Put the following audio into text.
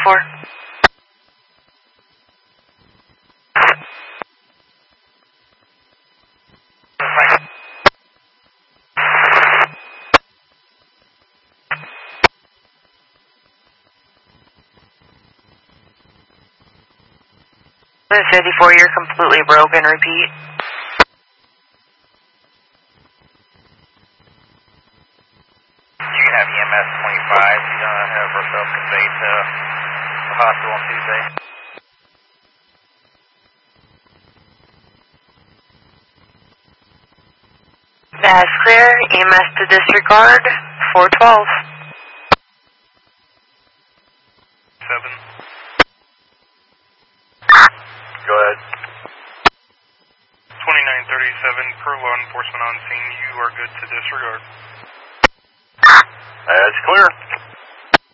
1074. This 54, you're completely broken. Repeat. You can have EMS 25. She's going to have herself conveyed to the hospital on Tuesday. That's clear. EMS to disregard. 412. 7. Go ahead. 2937 per law enforcement on scene. You are good to disregard. That's clear.